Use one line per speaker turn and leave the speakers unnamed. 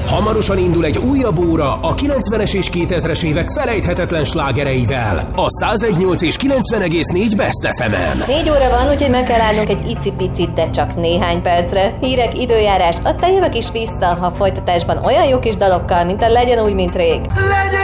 Hamarosan indul egy újabb óra a 90-es és 2000-es évek felejthetetlen slágereivel. A 101.8 és 90,4 Best FM-en.
4 óra van, úgyhogy meg kell állnunk egy icipicit, de csak néhány percre. Hírek, időjárás, aztán jövök is vissza, ha folytatásban olyan jó kis dalokkal, mint a Legyen úgy, mint rég.
Legyen